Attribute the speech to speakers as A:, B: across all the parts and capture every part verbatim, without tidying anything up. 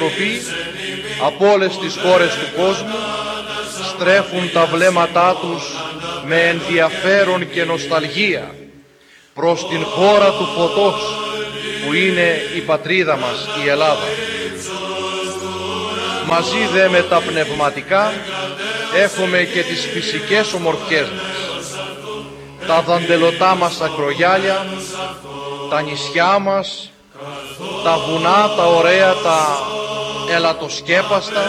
A: άνθρωποι από όλες τις χώρες του κόσμου στρέφουν τα βλέμματά τους με ενδιαφέρον και νοσταλγία προς την χώρα του φωτός που είναι η πατρίδα μας, η Ελλάδα. Μαζί δε με τα πνευματικά έχουμε και τις φυσικές ομορφιές μας, τα δαντελωτά μας ακρογιάλια, τα νησιά μας, τα βουνά, τα ωραία, τα ελατοσκέπαστα.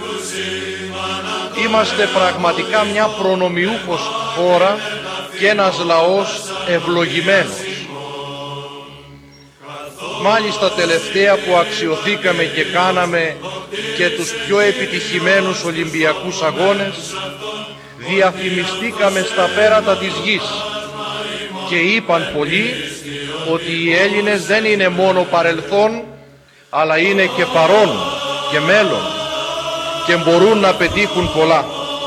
A: Είμαστε πραγματικά μια προνομιούχος χώρα και ένας λαός ευλογημένος. Μάλιστα τελευταία που αξιοθήκαμε και κάναμε και τους πιο επιτυχημένους Ολυμπιακούς Αγώνες, διαφημιστήκαμε στα πέρατα της γης και είπαν πολλοί ότι οι Έλληνες δεν είναι μόνο παρελθόν, αλλά είναι και παρόν και μέλλον και μπορούν να πετύχουν πολλά.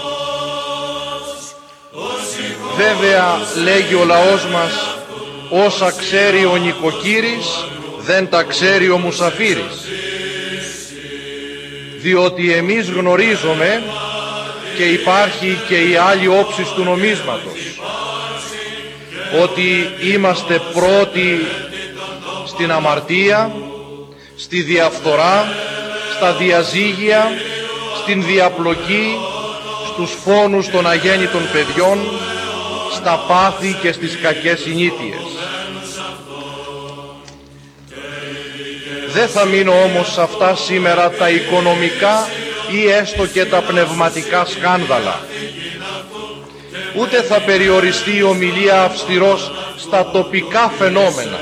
A: Βέβαια, λέγει ο λαός μας, όσα ξέρει ο νοικοκύρης δεν τα ξέρει ο μουσαφίρης. Διότι εμείς γνωρίζουμε και υπάρχει και η άλλη όψη του νομίσματος, ότι είμαστε πρώτοι στην αμαρτία, στη διαφθορά, στα διαζύγια, στην διαπλοκή, στους φόνους των αγέννητων παιδιών, στα πάθη και στις κακές συνήθειες. Δεν θα μείνω όμως σε αυτά σήμερα τα οικονομικά ή έστω και τα πνευματικά σκάνδαλα. Ούτε θα περιοριστεί η ομιλία αυστηρός στα τοπικά φαινόμενα.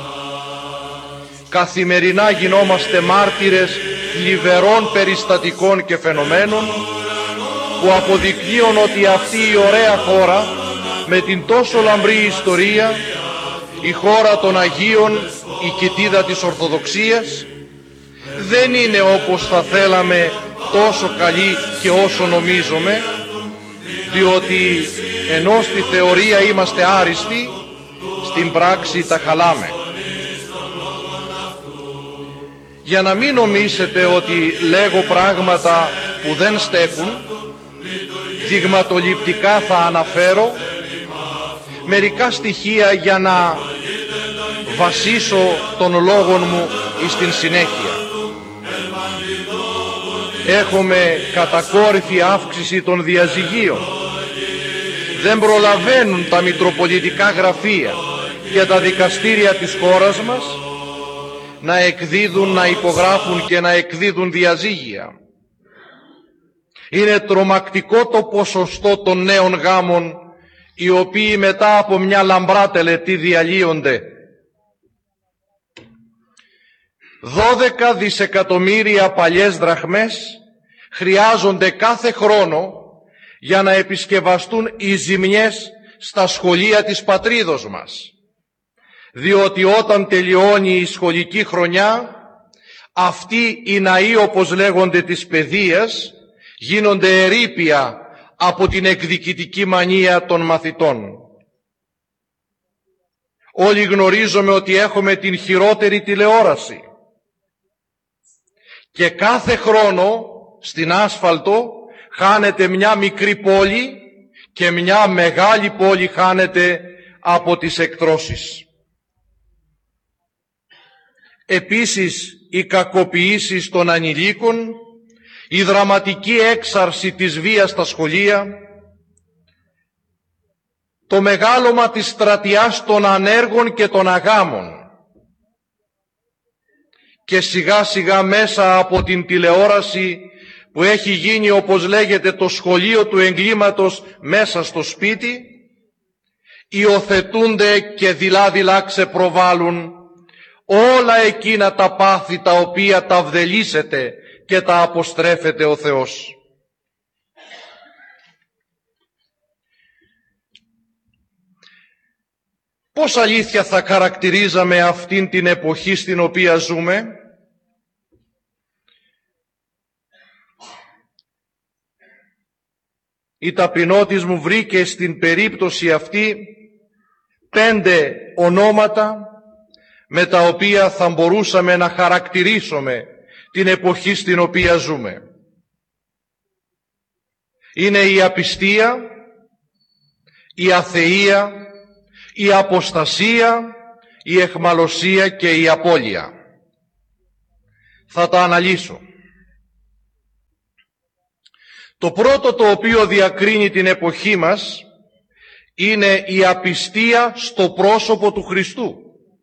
A: Καθημερινά γινόμαστε μάρτυρες θλιβερών περιστατικών και φαινομένων που αποδεικνύουν ότι αυτή η ωραία χώρα με την τόσο λαμπρή ιστορία, η χώρα των Αγίων, η κοιτίδα της Ορθοδοξίας, δεν είναι όπως θα θέλαμε τόσο καλή και όσο νομίζουμε, διότι ενώ στη θεωρία είμαστε άριστοι, στην πράξη τα χαλάμε. Για να μην νομίσετε ότι λέγω πράγματα που δεν στέκουν, δειγματοληπτικά θα αναφέρω μερικά στοιχεία για να βασίσω τον λόγο μου στην συνέχεια. Έχουμε κατακόρυφη αύξηση των διαζυγίων. Δεν προλαβαίνουν τα μητροπολιτικά γραφεία και τα δικαστήρια της χώρας μας να εκδίδουν, να υπογράφουν και να εκδίδουν διαζύγια. Είναι τρομακτικό το ποσοστό των νέων γάμων, οι οποίοι μετά από μια λαμπρά τελετή διαλύονται. δώδεκα δισεκατομμύρια παλιές δραχμές χρειάζονται κάθε χρόνο για να επισκευαστούν οι ζημιές στα σχολεία της πατρίδος μας. Διότι όταν τελειώνει η σχολική χρονιά, αυτοί οι ναοί, όπως λέγονται, της παιδείας, γίνονται ερείπια από την εκδικητική μανία των μαθητών. Όλοι γνωρίζουμε ότι έχουμε την χειρότερη τηλεόραση και κάθε χρόνο στην άσφαλτο χάνεται μια μικρή πόλη και μια μεγάλη πόλη χάνεται από τις εκτρώσεις. Επίσης, οι κακοποιήσεις των ανηλίκων, η δραματική έξαρση της βίας στα σχολεία, το μεγάλωμα της στρατιάς των ανέργων και των αγάμων και σιγά σιγά μέσα από την τηλεόραση που έχει γίνει, όπως λέγεται, το σχολείο του εγκλήματος μέσα στο σπίτι, υιοθετούνται και δειλά-δειλά ξεπροβάλλουν όλα εκείνα τα πάθη τα οποία τα βδελίσεται και τα αποστρέφεται ο Θεός. Πώς αλήθεια θα χαρακτηρίζαμε αυτήν την εποχή στην οποία ζούμε? Η ταπεινότης μου βρήκε στην περίπτωση αυτή πέντε ονόματα με τα οποία θα μπορούσαμε να χαρακτηρίσουμε την εποχή στην οποία ζούμε. Είναι η απιστία, η αθεία, η αποστασία, η αιχμαλωσία και η απώλεια. Θα τα αναλύσω. Το πρώτο το οποίο διακρίνει την εποχή μας είναι η απιστία στο πρόσωπο του Χριστού.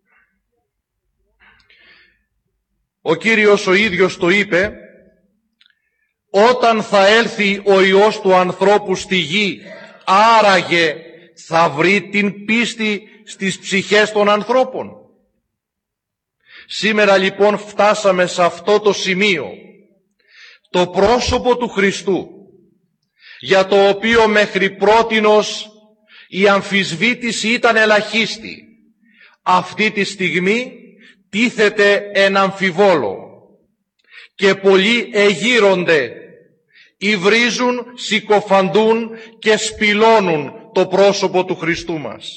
A: Ο Κύριος ο ίδιος το είπε: όταν θα έλθει ο Υιός του ανθρώπου στη γη, άραγε θα βρει την πίστη στις ψυχές των ανθρώπων. Σήμερα λοιπόν φτάσαμε σε αυτό το σημείο, το πρόσωπο του Χριστού, για το οποίο μέχρι πρότινος η αμφισβήτηση ήταν ελαχίστη, αυτή τη στιγμή τίθεται εν αμφιβόλο και πολλοί εγείρονται, υβρίζουν, συκοφαντούν και σπηλώνουν το πρόσωπο του Χριστού μας.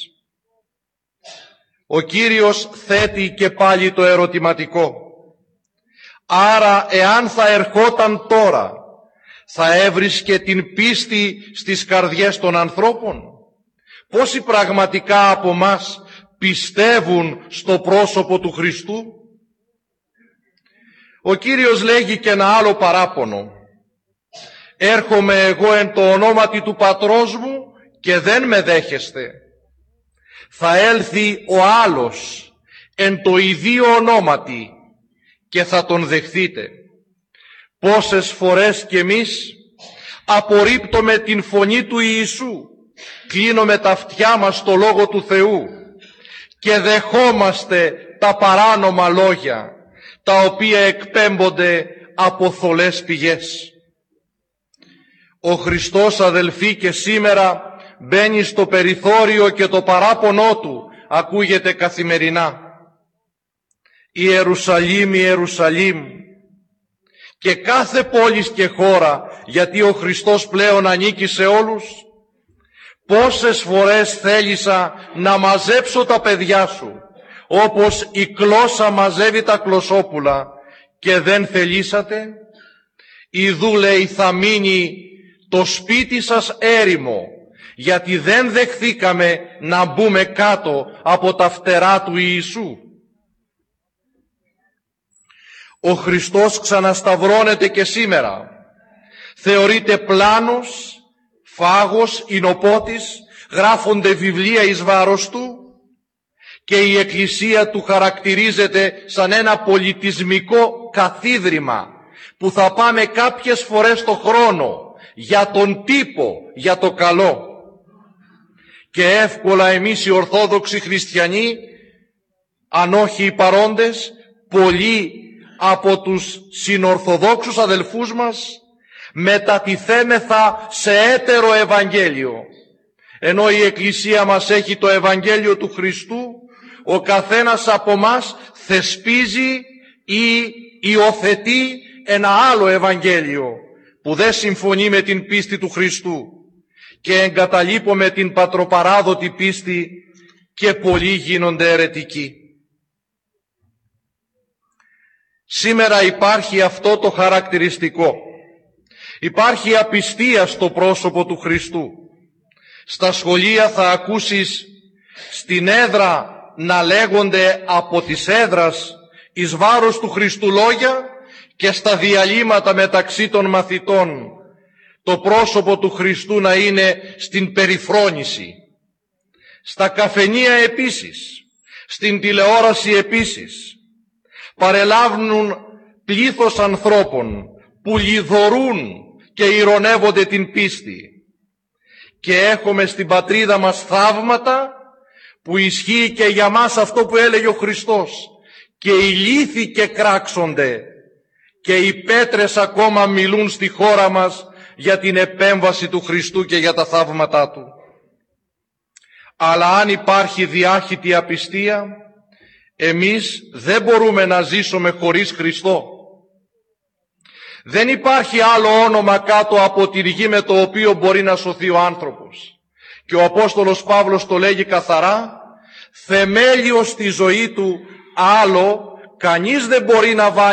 A: Ο Κύριος θέτει και πάλι το ερωτηματικό: άρα εάν θα ερχόταν τώρα, θα έβρισκε την πίστη στις καρδιές των ανθρώπων? Πόσοι πραγματικά από μας πιστεύουν στο πρόσωπο του Χριστού? Ο Κύριος λέγει και ένα άλλο παράπονο: έρχομαι εγώ εν το ονόματι του πατρός μου και δεν με δέχεστε. Θα έλθει ο άλλος εν το ιδίο ονόματι και θα τον δεχθείτε. Πόσες φορές κι εμείς απορρίπτουμε την φωνή του Ιησού, κλείνουμε τα αυτιά μας στο Λόγο του Θεού και δεχόμαστε τα παράνομα λόγια, τα οποία εκπέμπονται από θολές πηγές. Ο Χριστός, αδελφοί, και σήμερα μπαίνει στο περιθώριο και το παράπονό του ακούγεται καθημερινά: Ιερουσαλήμ, Ιερουσαλήμ. Και κάθε πόλης και χώρα, γιατί ο Χριστός πλέον ανήκει σε όλους, πόσες φορές θέλησα να μαζέψω τα παιδιά σου, όπως η κλώσσα μαζεύει τα κλωσόπουλα, και δεν θελήσατε. Ιδού, λέει, θα μείνει το σπίτι σας έρημο, γιατί δεν δεχθήκαμε να μπούμε κάτω από τα φτερά του Ιησού. Ο Χριστός ξανασταυρώνεται και σήμερα. Θεωρείται πλάνος, φάγος, ινοπότης, γράφονται βιβλία εις βάρος του και η Εκκλησία του χαρακτηρίζεται σαν ένα πολιτισμικό καθίδρυμα που θα πάμε κάποιες φορές το χρόνο για τον τύπο, για το καλό. Και εύκολα εμείς οι Ορθόδοξοι Χριστιανοί, αν όχι οι παρόντες, πολλοί από τους συνορθοδόξους αδελφούς μας, μετατιθέμεθα σε έτερο Ευαγγέλιο. Ενώ η Εκκλησία μας έχει το Ευαγγέλιο του Χριστού, ο καθένας από μας θεσπίζει ή υιοθετεί ένα άλλο Ευαγγέλιο που δεν συμφωνεί με την πίστη του Χριστού και εγκαταλείπουμε την πατροπαράδοτη πίστη και πολλοί γίνονται αιρετικοί. Σήμερα υπάρχει αυτό το χαρακτηριστικό. Υπάρχει απιστία στο πρόσωπο του Χριστού. Στα σχολεία θα ακούσεις στην έδρα να λέγονται από τις έδρας εις βάρος του Χριστού λόγια και στα διαλύματα μεταξύ των μαθητών το πρόσωπο του Χριστού να είναι στην περιφρόνηση. Στα καφενεία επίσης, στην τηλεόραση επίσης, παρελάβουν πλήθος ανθρώπων που λιδωρούν και ηρωνεύονται την πίστη. Και έχουμε στην πατρίδα μας θαύματα που ισχύει και για μας αυτό που έλεγε ο Χριστός: και οι λίθοι και κράξονται και οι πέτρες ακόμα μιλούν στη χώρα μας για την επέμβαση του Χριστού και για τα θαύματά Του. Αλλά αν υπάρχει διάχυτη απιστία, εμείς δεν μπορούμε να ζήσουμε χωρίς Χριστό. Δεν υπάρχει άλλο όνομα κάτω από τη γη με το οποίο μπορεί να σωθεί ο άνθρωπος. Και ο Απόστολος Παύλος το λέγει καθαρά: θεμέλιο στη ζωή του άλλο κανείς δεν μπορεί να βάλει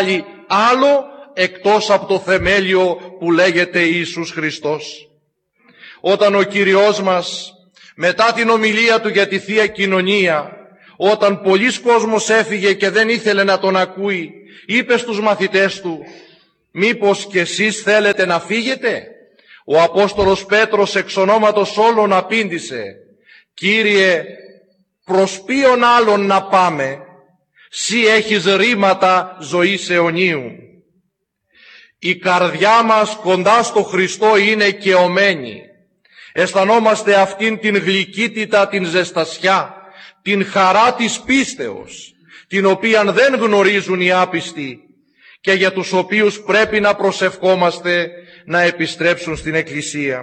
A: άλλο εκτός από το θεμέλιο που λέγεται Ιησούς Χριστός. Όταν ο Κύριος μας, μετά την ομιλία Του για τη Θεία Κοινωνία, όταν πολλής κόσμος έφυγε και δεν ήθελε να Τον ακούει, είπε στους μαθητές Του, «Μήπως κι εσείς θέλετε να φύγετε?» Ο Απόστολος Πέτρος εξ ονόματος όλων απήντησε, «Κύριε, προς ποιον άλλον να πάμε? Συ έχεις ρήματα ζωής αιωνίου». Η καρδιά μας κοντά στο Χριστό είναι καιωμένη. Αισθανόμαστε αυτήν την γλυκύτητα, την ζεστασιά, την χαρά της πίστεως, την οποία δεν γνωρίζουν οι άπιστοι και για τους οποίους πρέπει να προσευχόμαστε να επιστρέψουν στην Εκκλησία.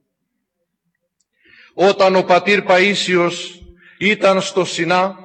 A: Όταν ο πατήρ Παΐσιος ήταν στο Σινά,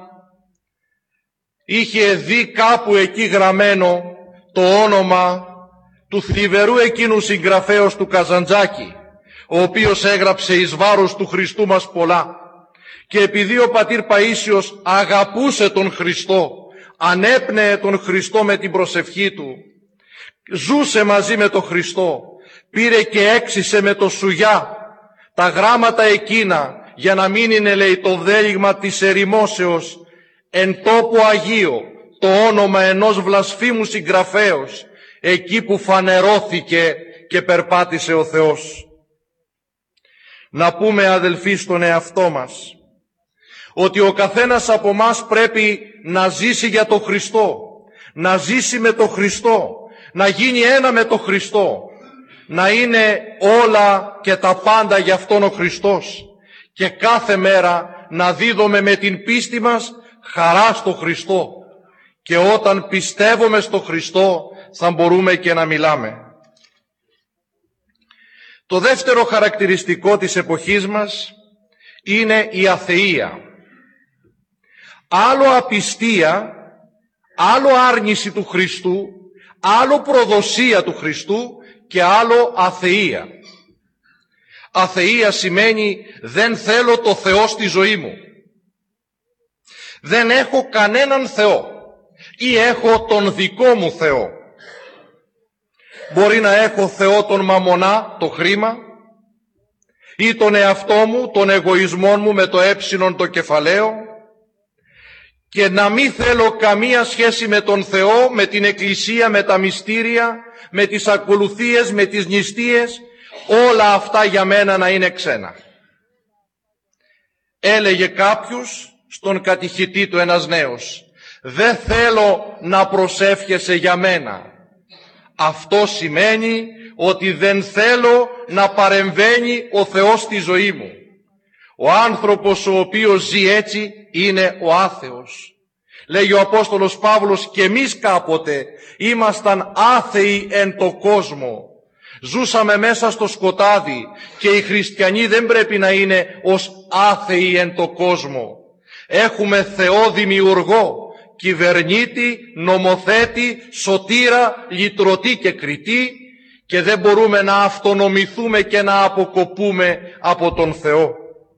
A: είχε δει κάπου εκεί γραμμένο το όνομα του θλιβερού εκείνου συγγραφέως του Καζαντζάκη, ο οποίος έγραψε εις βάρος του Χριστού μας πολλά. Και επειδή ο πατήρ Παΐσιος αγαπούσε τον Χριστό, ανέπνεε τον Χριστό με την προσευχή του, ζούσε μαζί με τον Χριστό, πήρε και έξισε με το σουγιά τα γράμματα εκείνα για να μην είναι, λέει, το δέλυγμα της ερημώσεως εν τόπο Αγίο, το όνομα ενός βλασφήμου συγγραφέως, εκεί που φανερώθηκε και περπάτησε ο Θεός. Να πούμε, αδελφοί, στον εαυτό μας ότι ο καθένας από μας πρέπει να ζήσει για τον Χριστό, να ζήσει με τον Χριστό, να γίνει ένα με τον Χριστό, να είναι όλα και τα πάντα για Αυτόν ο Χριστός και κάθε μέρα να δίδουμε με την πίστη μας χαρά στο Χριστό, και όταν πιστεύουμε στο Χριστό θα μπορούμε και να μιλάμε. Το δεύτερο χαρακτηριστικό της εποχής μας είναι η αθεία. Άλλο απιστία, άλλο άρνηση του Χριστού, άλλο προδοσία του Χριστού και άλλο αθεία. Αθεία σημαίνει δεν θέλω το Θεό στη ζωή μου. Δεν έχω κανέναν Θεό ή έχω τον δικό μου Θεό. Μπορεί να έχω Θεό τον μαμονά, το χρήμα, ή τον εαυτό μου, τον εγωισμό μου με το έψινον το κεφαλαίο, και να μην θέλω καμία σχέση με τον Θεό, με την Εκκλησία, με τα μυστήρια, με τις ακολουθίες, με τις νηστείες, όλα αυτά για μένα να είναι ξένα. Έλεγε κάποιος στον κατηχητή του ένας νέος, δεν θέλω να προσεύχεσαι για μένα. Αυτό σημαίνει ότι δεν θέλω να παρεμβαίνει ο Θεός στη ζωή μου. Ο άνθρωπος ο οποίος ζει έτσι είναι ο άθεος. Λέγει ο Απόστολος Παύλος, και εμείς κάποτε ήμασταν άθεοι εν το κόσμο. Ζούσαμε μέσα στο σκοτάδι και οι χριστιανοί δεν πρέπει να είναι ως άθεοι εν το κόσμο. Έχουμε Θεό δημιουργό, κυβερνήτη, νομοθέτη, σωτήρα, λυτρωτή και κριτή, και δεν μπορούμε να αυτονομηθούμε και να αποκοπούμε από τον Θεό.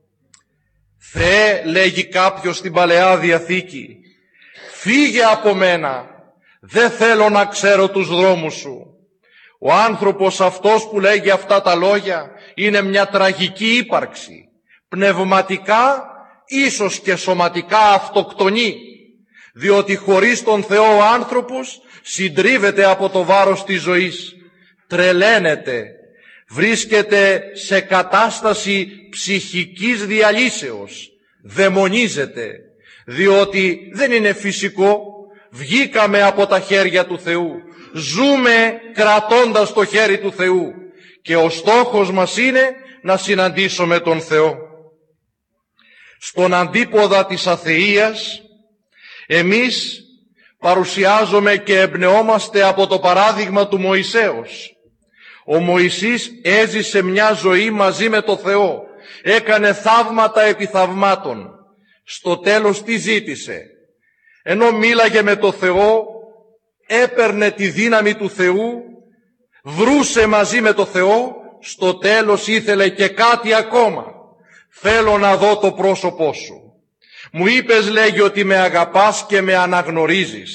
A: Θεέ, λέγει κάποιος στην Παλαιά Διαθήκη, φύγε από μένα, δεν θέλω να ξέρω τους δρόμους σου. Ο άνθρωπος αυτός που λέγει αυτά τα λόγια είναι μια τραγική ύπαρξη. Πνευματικά, ίσως και σωματικά αυτοκτονεί, διότι χωρίς τον Θεό ο άνθρωπος συντρίβεται από το βάρος της ζωής, τρελαίνεται, βρίσκεται σε κατάσταση ψυχικής διαλύσεως, δαιμονίζεται, διότι δεν είναι φυσικό, βγήκαμε από τα χέρια του Θεού, ζούμε κρατώντας το χέρι του Θεού και ο στόχος μας είναι να συναντήσουμε τον Θεό. Στον αντίποδα της αθείας, εμείς παρουσιάζουμε και εμπνεόμαστε από το παράδειγμα του Μωυσέως. Ο Μωυσής έζησε μια ζωή μαζί με το Θεό, έκανε θαύματα επί θαυμάτων. Στο τέλος τι ζήτησε? Ενώ μίλαγε με το Θεό, έπαιρνε τη δύναμη του Θεού, βρούσε μαζί με το Θεό, στο τέλος ήθελε και κάτι ακόμα. Θέλω να δω το πρόσωπό σου. Μου είπες, λέγει, ότι με αγαπάς και με αναγνωρίζεις.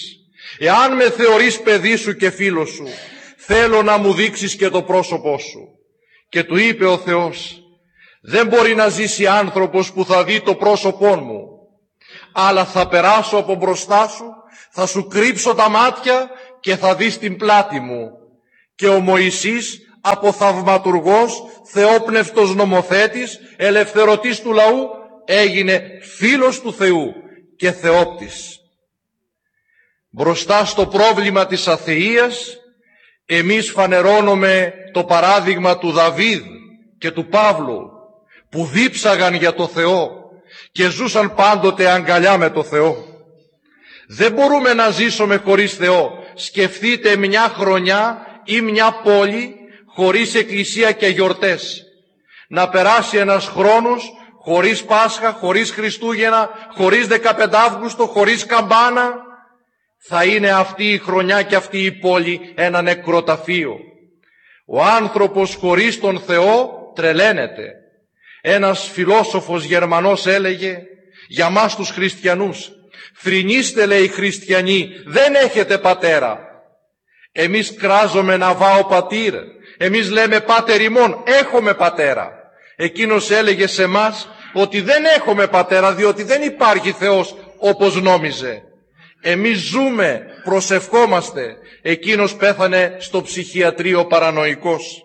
A: Εάν με θεωρείς παιδί σου και φίλο σου, θέλω να μου δείξεις και το πρόσωπό σου. Και του είπε ο Θεός, δεν μπορεί να ζήσει άνθρωπος που θα δει το πρόσωπό μου, αλλά θα περάσω από μπροστά σου, θα σου κρύψω τα μάτια και θα δεις την πλάτη μου. Και ο Μωυσής, από θαυματουργός, θεόπνευστος νομοθέτης, ελευθερωτής του λαού, έγινε φίλος του Θεού και θεόπτης. Μπροστά στο πρόβλημα της αθείας, εμείς φανερώνουμε το παράδειγμα του Δαβίδ και του Παύλου, που δίψαγαν για το Θεό και ζούσαν πάντοτε αγκαλιά με το Θεό. Δεν μπορούμε να ζήσουμε χωρίς Θεό. Σκεφτείτε μια χρονιά ή μια πόλη χωρίς εκκλησία και γιορτές. Να περάσει ένας χρόνος χωρίς Πάσχα, χωρίς Χριστούγεννα, χωρίς δεκαπέντε Αύγουστο, χωρίς καμπάνα. Θα είναι αυτή η χρονιά και αυτή η πόλη ένα νεκροταφείο. Ο άνθρωπος χωρίς τον Θεό τρελαίνεται. Ένας φιλόσοφος Γερμανός έλεγε για μας τους χριστιανούς, θρηνήστε, λέει, χριστιανοί, δεν έχετε πατέρα. Εμείς κράζουμε να βάω πατήρ, εμείς λέμε πάτερ ημών, έχουμε πατέρα. Εκείνος έλεγε σε μας ότι δεν έχουμε πατέρα, διότι δεν υπάρχει Θεός όπως νόμιζε. Εμείς ζούμε, προσευχόμαστε. Εκείνος πέθανε στο ψυχιατρίο παρανοϊκός.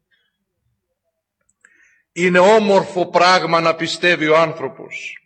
A: Είναι όμορφο πράγμα να πιστεύει ο άνθρωπος.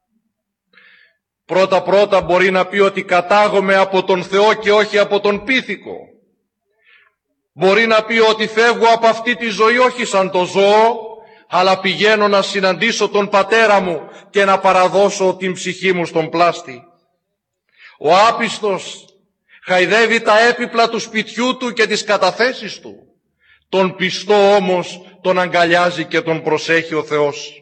A: Πρώτα πρώτα μπορεί να πει ότι κατάγομαι από τον Θεό και όχι από τον πίθηκο. Μπορεί να πει ότι φεύγω από αυτή τη ζωή όχι σαν το ζώο, αλλά πηγαίνω να συναντήσω τον πατέρα μου και να παραδώσω την ψυχή μου στον πλάστη. Ο άπιστος χαϊδεύει τα έπιπλα του σπιτιού του και τις καταθέσεις του. Τον πιστό όμως τον αγκαλιάζει και τον προσέχει ο Θεός.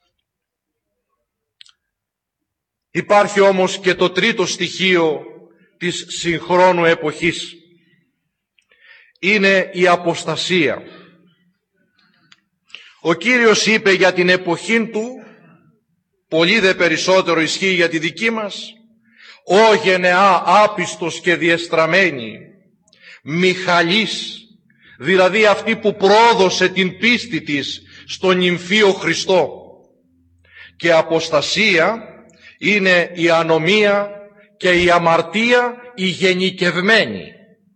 A: Υπάρχει όμως και το τρίτο στοιχείο της συγχρόνου εποχής. Είναι η αποστασία. Ο Κύριος είπε για την εποχή του, πολύ δε περισσότερο ισχύει για τη δική μας, «Ω γενεά άπιστος και διεστραμμένη, Μιχαλής», δηλαδή αυτή που πρόδωσε την πίστη της στον νυμφίο Χριστό. Και αποστασία είναι η ανομία και η αμαρτία η γενικευμένη.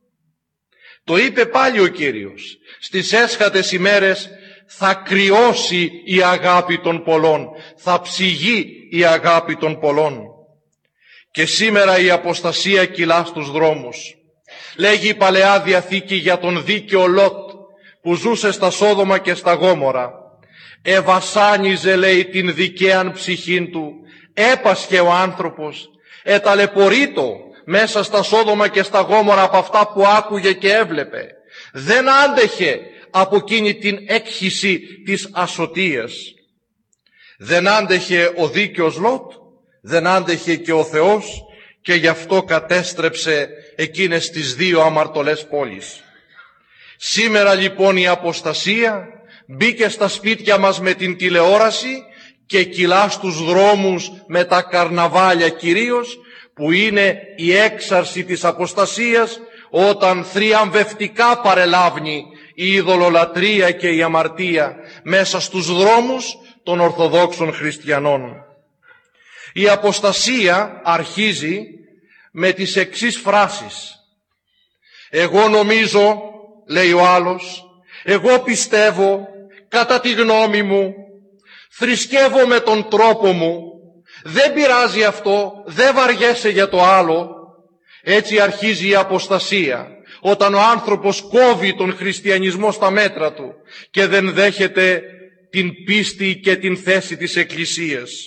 A: Το είπε πάλι ο Κύριος, στις έσχατες ημέρες θα κρυώσει η αγάπη των πολλών, θα ψυγεί η αγάπη των πολλών. Και σήμερα η αποστασία κυλά στους δρόμους. Λέγει η Παλαιά Διαθήκη για τον δίκαιο Λότ που ζούσε στα Σόδομα και στα Γόμορα. Εβασάνιζε, λέει, την δικαίαν ψυχήν του, έπασχε ο άνθρωπος, εταλαιπωρείτο μέσα στα Σόδομα και στα Γόμορα από αυτά που άκουγε και έβλεπε. Δεν άντεχε από εκείνη την έκχυση της ασωτείας. Δεν άντεχε ο δίκαιος Λότ, δεν άντεχε και ο Θεός, και γι' αυτό κατέστρεψε εκείνες τις δύο αμαρτωλές πόλεις. Σήμερα λοιπόν η αποστασία μπήκε στα σπίτια μας με την τηλεόραση και κυλά στους δρόμους με τα καρναβάλια κυρίως, που είναι η έξαρση της αποστασίας, όταν θριαμβευτικά παρελάβνει η ειδωλολατρεία και η αμαρτία μέσα στους δρόμους των Ορθοδόξων χριστιανών. Η αποστασία αρχίζει με τις εξής φράσεις. Εγώ νομίζω, λέει ο άλλος, εγώ πιστεύω, κατά τη γνώμη μου, θρησκεύω με τον τρόπο μου, δεν πειράζει αυτό, δεν βαριέσαι για το άλλο. Έτσι αρχίζει η αποστασία, όταν ο άνθρωπος κόβει τον χριστιανισμό στα μέτρα του και δεν δέχεται την πίστη και την θέση της Εκκλησίας.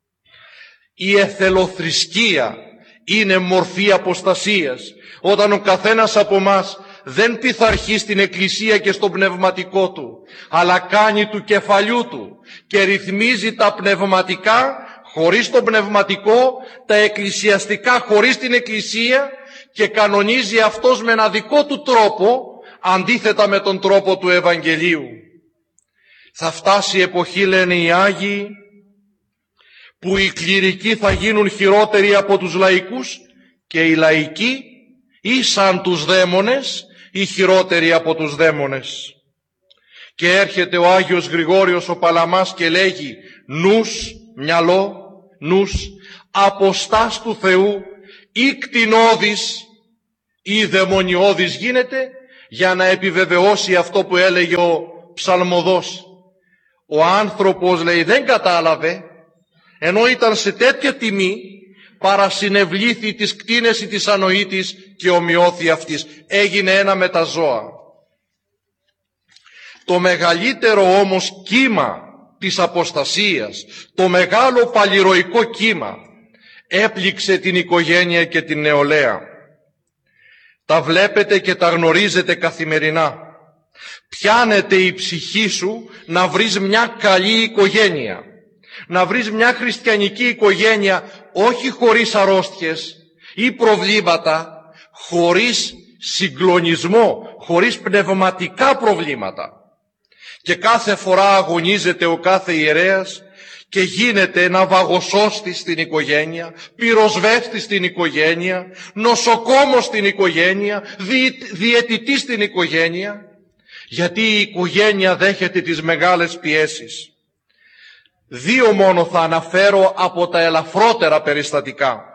A: Η εθελοθρησκεία είναι μορφή αποστασίας, όταν ο καθένας από μας δεν πειθαρχεί στην Εκκλησία και στον πνευματικό του, αλλά κάνει του κεφαλιού του και ρυθμίζει τα πνευματικά χωρίς τον πνευματικό, τα εκκλησιαστικά χωρίς την Εκκλησία, και κανονίζει αυτός με ένα δικό του τρόπο, αντίθετα με τον τρόπο του Ευαγγελίου. Θα φτάσει η εποχή, λένε οι Άγιοι, που οι κληρικοί θα γίνουν χειρότεροι από τους λαϊκούς και οι λαϊκοί ή σαν τους δαίμονες ή χειρότεροι από τους δαίμονες. Και έρχεται ο Άγιος Γρηγόριος ο Παλαμάς και λέγει νους, μυαλό, νους, αποστάς του Θεού ή κτηνώδης ή δαιμονιώδης γίνεται, για να επιβεβαιώσει αυτό που έλεγε ο ψαλμοδός. Ο άνθρωπος, λέει, δεν κατάλαβε, ενώ ήταν σε τέτοια τιμή, παρασυνευλήθη της κτήνες ή της ανοήτης και ομοιώθη αυτής. Έγινε ένα με τα ζώα. Το μεγαλύτερο όμως κύμα της αποστασίας, το μεγάλο παλιροϊκό κύμα, έπληξε την οικογένεια και την νεολαία. Τα βλέπετε και τα γνωρίζετε καθημερινά. Πιάνεται η ψυχή σου να βρεις μια καλή οικογένεια, να βρεις μια χριστιανική οικογένεια, όχι χωρίς αρρώστιες ή προβλήματα, χωρίς συγκλονισμό, χωρίς πνευματικά προβλήματα. Και κάθε φορά αγωνίζεται ο κάθε ιερέας και γίνεται ναυαγοσώστης στην οικογένεια, πυροσβέστης στην οικογένεια, νοσοκόμος στην οικογένεια, διαιτητής στην οικογένεια, γιατί η οικογένεια δέχεται τις μεγάλες πιέσεις. Δύο μόνο θα αναφέρω από τα ελαφρότερα περιστατικά.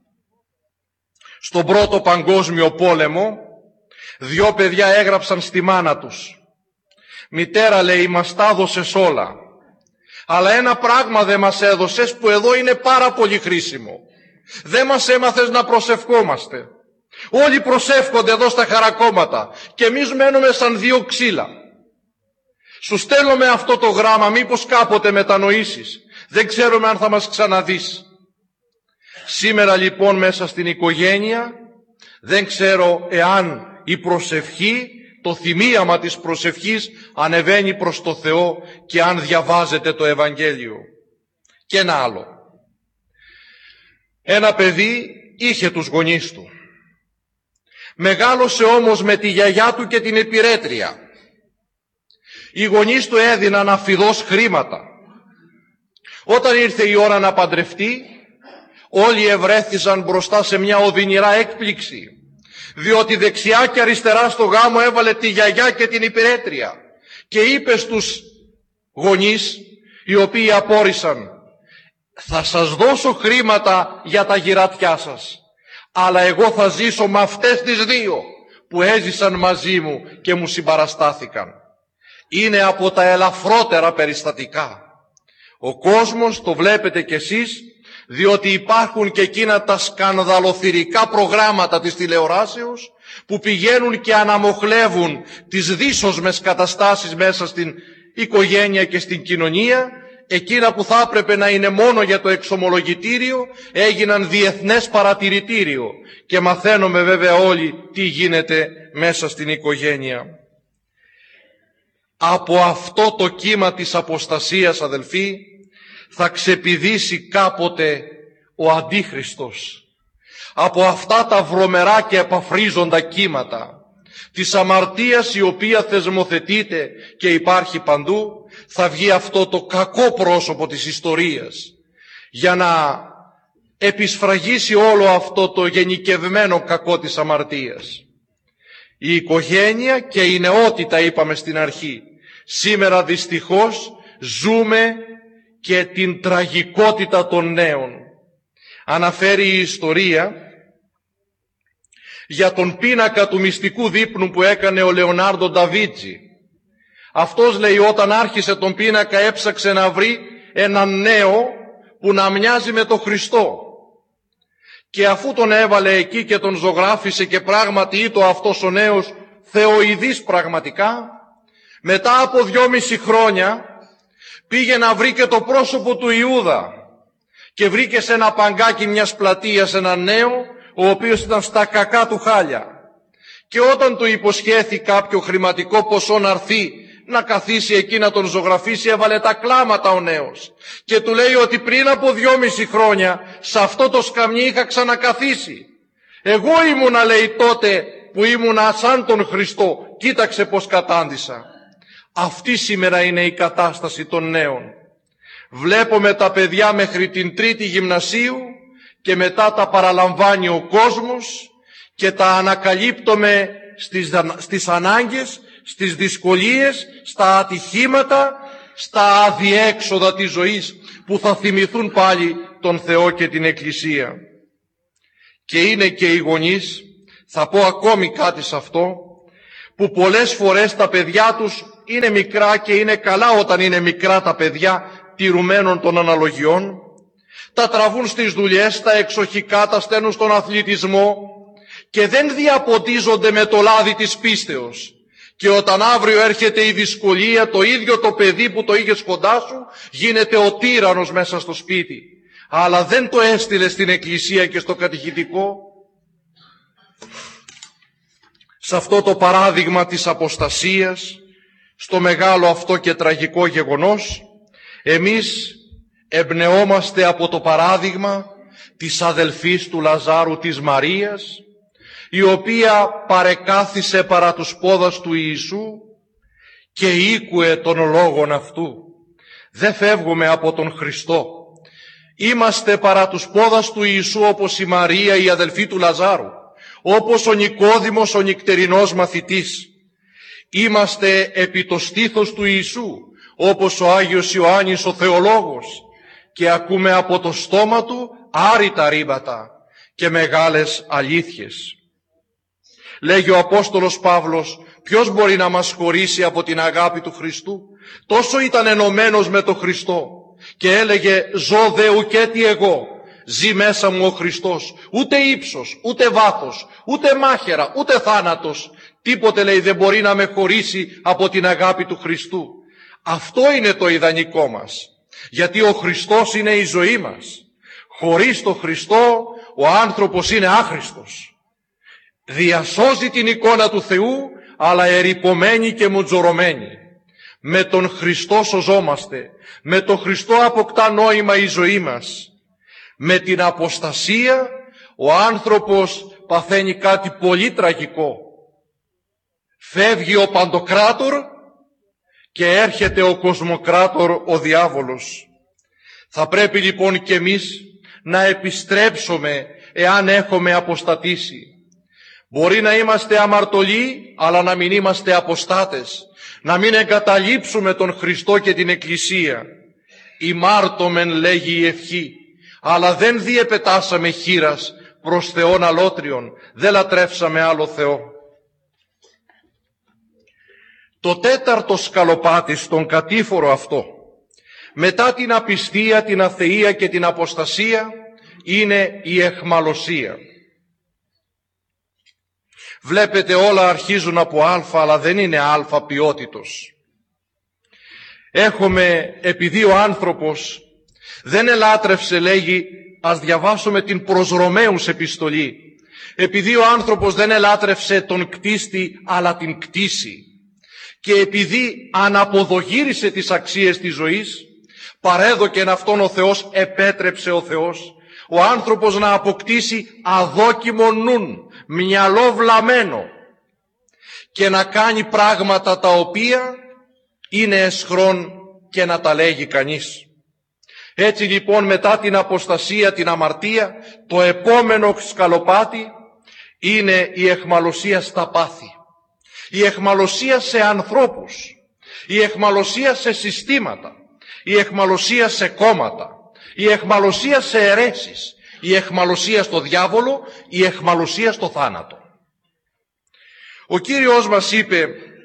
A: Στον Πρώτο Παγκόσμιο Πόλεμο, δυο παιδιά έγραψαν στη μάνα τους. Μητέρα, λέει, μας τα έδωσες όλα, αλλά ένα πράγμα δεν μας έδωσες που εδώ είναι πάρα πολύ χρήσιμο. Δεν μας έμαθες να προσευχόμαστε. Όλοι προσεύχονται εδώ στα χαρακόμματα και εμείς μένουμε σαν δύο ξύλα. Σου στέλνω με αυτό το γράμμα, μήπως κάποτε μετανοήσεις. Δεν ξέρουμε αν θα μας ξαναδείς. Σήμερα λοιπόν μέσα στην οικογένεια δεν ξέρω εάν η προσευχή, το θυμίαμα της προσευχής ανεβαίνει προς το Θεό και αν διαβάζεται το Ευαγγέλιο. Και ένα άλλο. Ένα παιδί είχε τους γονείς του. Μεγάλωσε όμως με τη γιαγιά του και την υπηρέτρια. Οι γονείς του έδιναν αφιδώς χρήματα. Όταν ήρθε η ώρα να παντρευτεί, όλοι ευρέθησαν μπροστά σε μια οδυνηρά έκπληξη, διότι δεξιά και αριστερά στο γάμο έβαλε τη γιαγιά και την υπηρέτρια και είπε στους γονείς, οι οποίοι απόρρισαν, θα σας δώσω χρήματα για τα γυρατιά σας, αλλά εγώ θα ζήσω με αυτές τις δύο που έζησαν μαζί μου και μου συμπαραστάθηκαν. Είναι από τα ελαφρότερα περιστατικά. Ο κόσμος, το βλέπετε κι εσείς, διότι υπάρχουν και εκείνα τα σκανδαλοθυρικά προγράμματα της τηλεοράσεως που πηγαίνουν και αναμοχλεύουν τις δύσοσμες καταστάσεις μέσα στην οικογένεια και στην κοινωνία. Εκείνα που θα έπρεπε να είναι μόνο για το εξομολογητήριο έγιναν διεθνές παρατηρητήριο και μαθαίνουμε βέβαια όλοι τι γίνεται μέσα στην οικογένεια. Από αυτό το κύμα της αποστασίας, αδελφοί, θα ξεπηδήσει κάποτε ο Αντίχριστος. Από αυτά τα βρωμερά και επαφρίζοντα κύματα της αμαρτίας, η οποία θεσμοθετείται και υπάρχει παντού, θα βγει αυτό το κακό πρόσωπο της ιστορίας για να επισφραγίσει όλο αυτό το γενικευμένο κακό της αμαρτίας. Η οικογένεια και η νεότητα, είπαμε στην αρχή. Σήμερα δυστυχώς ζούμε και την τραγικότητα των νέων. Αναφέρει η ιστορία για τον πίνακα του μυστικού δείπνου που έκανε ο Λεωνάρντο Νταβίντσι. Αυτός, λέει, όταν άρχισε τον πίνακα έψαξε να βρει έναν νέο που να μοιάζει με τον Χριστό. Και αφού τον έβαλε εκεί και τον ζωγράφισε και πράγματι ήτο αυτός ο νέος θεοειδής πραγματικά, μετά από δυόμιση χρόνια πήγε να βρει και το πρόσωπο του Ιούδα και βρήκε σε ένα παγκάκι μιας πλατείας έναν νέο ο οποίος ήταν στα κακά του χάλια. Και όταν του υποσχέθη κάποιο χρηματικό ποσό να έρθει να καθίσει εκεί να τον ζωγραφίσει, έβαλε τα κλάματα ο νέος και του λέει ότι πριν από δυόμιση χρόνια σε αυτό το σκαμνί είχα ξανακαθίσει. Εγώ ήμουνα, λέει, τότε που ήμουνα σαν τον Χριστό, κοίταξε πως κατάντησα. Αυτή σήμερα είναι η κατάσταση των νέων. Βλέπουμε τα παιδιά μέχρι την τρίτη γυμνασίου και μετά τα παραλαμβάνει ο κόσμος και τα ανακαλύπτουμε στις, στις ανάγκες, στις δυσκολίες, στα ατυχήματα, στα αδιέξοδα της ζωής που θα θυμηθούν πάλι τον Θεό και την Εκκλησία. Και είναι και οι γονείς, θα πω ακόμη κάτι σε αυτό, που πολλές φορές τα παιδιά τους είναι μικρά και είναι καλά όταν είναι μικρά τα παιδιά τηρουμένων των αναλογιών, τα τραβούν στις δουλειές, τα εξοχικά, τα στέλνουν στον αθλητισμό και δεν διαποτίζονται με το λάδι της πίστεως. Και όταν αύριο έρχεται η δυσκολία, το ίδιο το παιδί που το είχες κοντά σου γίνεται ο τύραννος μέσα στο σπίτι, αλλά δεν το έστειλε στην εκκλησία και στο κατηχητικό. Σε αυτό το παράδειγμα της αποστασίας, στο μεγάλο αυτό και τραγικό γεγονός, εμείς εμπνεόμαστε από το παράδειγμα της αδελφής του Λαζάρου, της Μαρίας, η οποία παρεκάθισε παρά τους πόδας του Ιησού και ήκουε των λόγων αυτού. Δεν φεύγουμε από τον Χριστό. Είμαστε παρά τους πόδας του Ιησού όπως η Μαρία, η αδελφή του Λαζάρου, όπως ο Νικόδημος, ο νυκτερινός μαθητής. Είμαστε επί το στήθος του Ιησού, όπως ο Άγιος Ιωάννης ο θεολόγος, και ακούμε από το στόμα του άρρητα ρήματα και μεγάλες αλήθειες. Λέγει ο Απόστολος Παύλος, ποιος μπορεί να μας χωρίσει από την αγάπη του Χριστού? Τόσο ήταν ενωμένος με τον Χριστό και έλεγε, ζω δε ουκέτι εγώ, ζει μέσα μου ο Χριστός, ούτε ύψος, ούτε βάθος, ούτε μάχαιρα, ούτε θάνατος, τίποτε λέει δεν μπορεί να με χωρίσει από την αγάπη του Χριστού. Αυτό είναι το ιδανικό μας, γιατί ο Χριστός είναι η ζωή μας. Χωρίς τον Χριστό ο άνθρωπος είναι άχρηστος. Διασώζει την εικόνα του Θεού, αλλά ερειπωμένη και μουτζορωμένη. Με τον Χριστό σωζόμαστε, με τον Χριστό αποκτά νόημα η ζωή μας. Με την αποστασία ο άνθρωπος παθαίνει κάτι πολύ τραγικό. Φεύγει ο Παντοκράτορ και έρχεται ο Κοσμοκράτορ, ο διάβολος. Θα πρέπει λοιπόν και εμείς να επιστρέψουμε εάν έχουμε αποστατήσει. Μπορεί να είμαστε αμαρτωλοί, αλλά να μην είμαστε αποστάτες. Να μην εγκαταλείψουμε τον Χριστό και την Εκκλησία. Ημάρτωμεν λέγει η ευχή, αλλά δεν διεπετάσαμε χήρας προς Θεόν αλότριον, δεν λατρεύσαμε άλλο Θεό. Το τέταρτο σκαλοπάτι στον κατήφορο αυτό, μετά την απιστία, την αθεία και την αποστασία, είναι η αιχμαλωσία. Βλέπετε όλα αρχίζουν από α, αλλά δεν είναι α ποιότητος. Έχουμε, επειδή ο άνθρωπος δεν ελάτρευσε, λέγει, ας διαβάσουμε την προς Ρωμαίους επιστολή, επειδή ο άνθρωπος δεν ελάτρευσε τον κτίστη αλλά την κτήση, και επειδή αναποδογύρισε τις αξίες της ζωής, παρέδοκεν αυτόν ο Θεός, επέτρεψε ο Θεός ο άνθρωπος να αποκτήσει αδόκιμο νουν, μυαλό βλαμμένο, και να κάνει πράγματα τα οποία είναι εσχρόν και να τα λέγει κανείς. Έτσι λοιπόν μετά την αποστασία, την αμαρτία, το επόμενο σκαλοπάτι είναι η αιχμαλωσία στα πάθη. Η αιχμαλωσία σε ανθρώπους, η αιχμαλωσία σε συστήματα, η αιχμαλωσία σε κόμματα, η αιχμαλωσία σε αιρέσεις, η αιχμαλωσία στο διάβολο, η αιχμαλωσία στο θάνατο. Ο Κύριος μας είπε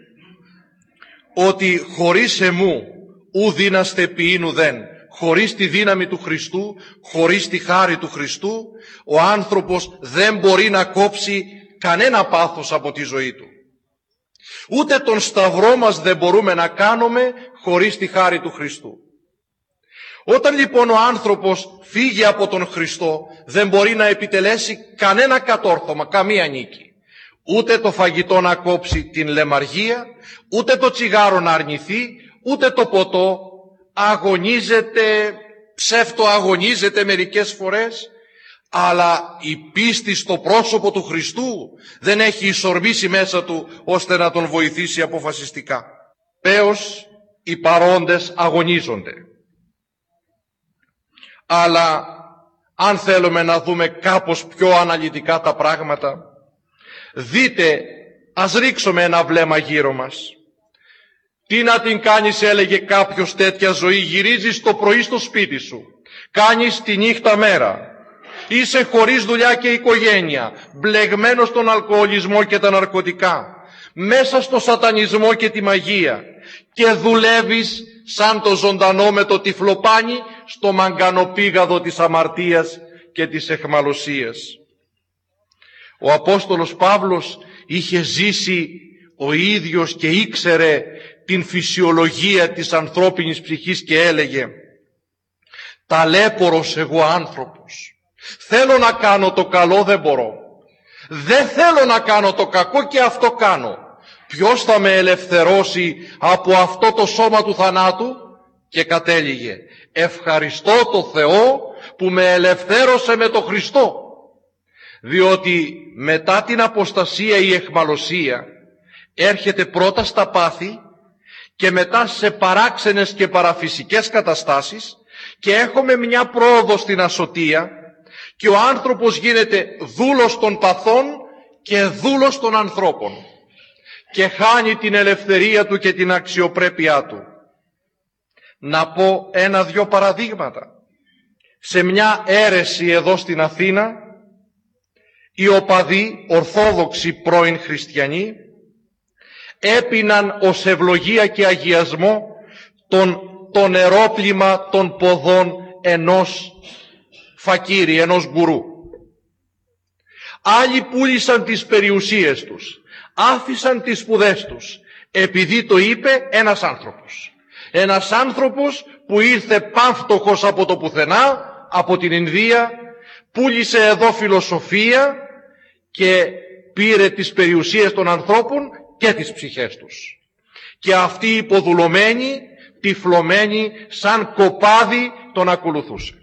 A: ότι χωρίς εμού ου δύναστε ποιήν ουδέν. Χωρίς τη δύναμη του Χριστού, χωρίς τη χάρη του Χριστού, ο άνθρωπος δεν μπορεί να κόψει κανένα πάθος από τη ζωή του. Ούτε τον σταυρό μας δεν μπορούμε να κάνουμε χωρίς τη χάρη του Χριστού. Όταν λοιπόν ο άνθρωπος φύγει από τον Χριστό, δεν μπορεί να επιτελέσει κανένα κατόρθωμα, καμία νίκη. Ούτε το φαγητό να κόψει την λεμαργία, ούτε το τσιγάρο να αρνηθεί, ούτε το ποτό. Αγωνίζεται, ψεύτο αγωνίζεται μερικές φορές, αλλά η πίστη στο πρόσωπο του Χριστού δεν έχει ισορμήσει μέσα του ώστε να τον βοηθήσει αποφασιστικά. Πέως οι παρόντες αγωνίζονται. Αλλά αν θέλουμε να δούμε κάπως πιο αναλυτικά τα πράγματα, Δείτε, ας ρίξουμε ένα βλέμμα γύρω μας. Τι να την κάνεις, έλεγε κάποιος, τέτοια ζωή? Γυρίζεις το πρωί στο σπίτι σου, κάνεις τη νύχτα μέρα, είσαι χωρίς δουλειά και οικογένεια, μπλεγμένος στον αλκοολισμό και τα ναρκωτικά, μέσα στο σατανισμό και τη μαγεία, και δουλεύεις σαν το ζωντανό με το τυφλοπάνι στο μαγκανοπήγαδο της αμαρτίας και της αιχμαλωσίας. Ο Απόστολος Παύλος είχε ζήσει ο ίδιος και ήξερε την φυσιολογία της ανθρώπινης ψυχής και έλεγε: «Ταλέπορος εγώ άνθρωπος, θέλω να κάνω το καλό, δεν μπορώ. Δεν θέλω να κάνω το κακό και αυτό κάνω. Ποιος θα με ελευθερώσει από αυτό το σώμα του θανάτου?» Και κατέληγε: «Ευχαριστώ το Θεό που με ελευθέρωσε με το Χριστό». Διότι μετά την αποστασία η αιχμαλωσία έρχεται πρώτα στα πάθη και μετά σε παράξενες και παραφυσικές καταστάσεις, και έχουμε μια πρόοδο στην ασωτεία και ο άνθρωπος γίνεται δούλος των παθών και δούλος των ανθρώπων και χάνει την ελευθερία του και την αξιοπρέπειά του. Να πω ένα-δυο παραδείγματα. Σε μια αίρεση εδώ στην Αθήνα, οι οπαδοί ορθόδοξοι πρώην χριστιανοί έπιναν ως ευλογία και αγιασμό τον, το νερόπλημα των ποδών ενός φακύρι, ενός γκουρού. Άλλοι πούλησαν τις περιουσίες τους, άφησαν τις σπουδές τους, επειδή το είπε ένας άνθρωπος. Ένας άνθρωπος που ήρθε πανφτωχος από το πουθενά, από την Ινδία, πούλησε εδώ φιλοσοφία και πήρε τις περιουσίες των ανθρώπων και τις ψυχές τους. Και αυτοί υποδουλωμένοι, τυφλωμένοι, σαν κοπάδι τον ακολουθούσε.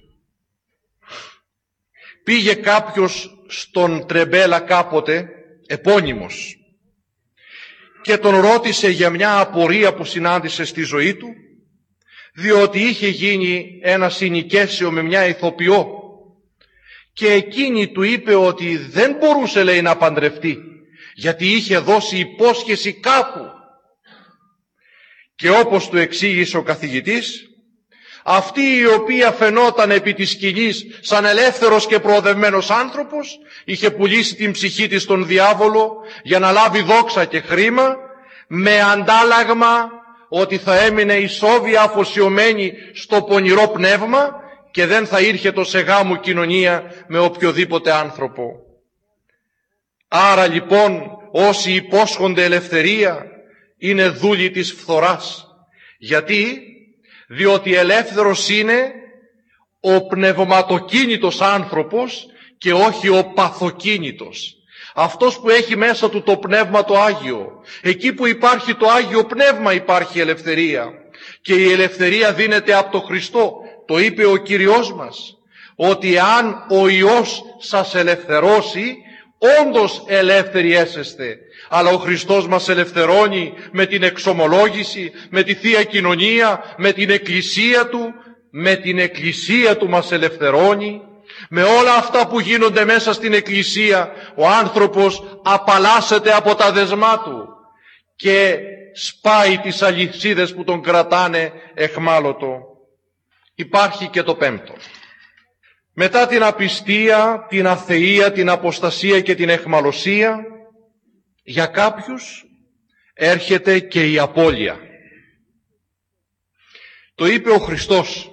A: Πήγε κάποιος στον Τρεμπέλα κάποτε, επώνυμος, και τον ρώτησε για μια απορία που συνάντησε στη ζωή του, διότι είχε γίνει ένα συνοικέσιο με μια ηθοποιό και εκείνη του είπε ότι δεν μπορούσε, λέει, να παντρευτεί, γιατί είχε δώσει υπόσχεση κάπου. Και όπως του εξήγησε ο καθηγητής, αυτή η οποία φαινόταν επί της σκηνής σαν ελεύθερος και προοδευμένος άνθρωπος, είχε πουλήσει την ψυχή της στον διάβολο για να λάβει δόξα και χρήμα, με αντάλλαγμα ότι θα έμεινε ισόβια αφοσιωμένη στο πονηρό πνεύμα και δεν θα ήρχετο σε γάμου κοινωνία με οποιοδήποτε άνθρωπο. Άρα λοιπόν όσοι υπόσχονται ελευθερία είναι δούλοι της φθοράς. Γιατί? Διότι ελεύθερος είναι ο πνευματοκίνητος άνθρωπος και όχι ο παθοκίνητος. Αυτός που έχει μέσα του το Πνεύμα το Άγιο. Εκεί που υπάρχει το Άγιο Πνεύμα υπάρχει ελευθερία. Και η ελευθερία δίνεται από το Χριστό. Το είπε ο Κύριος μας, ότι αν ο Υιός σας ελευθερώσει, όντως ελεύθεροι έσεστε. Αλλά ο Χριστός μας ελευθερώνει με την εξομολόγηση, με τη Θεία Κοινωνία, με την Εκκλησία Του. Με την Εκκλησία Του μας ελευθερώνει. Με όλα αυτά που γίνονται μέσα στην Εκκλησία, ο άνθρωπος απαλλάσσεται από τα δεσμά του και σπάει τις αλυσίδες που τον κρατάνε εχμάλωτο. Υπάρχει και το πέμπτο. Μετά την απιστία, την αθεία, την αποστασία και την εχμαλωσία, για κάποιους έρχεται και η απώλεια. Το είπε ο Χριστός.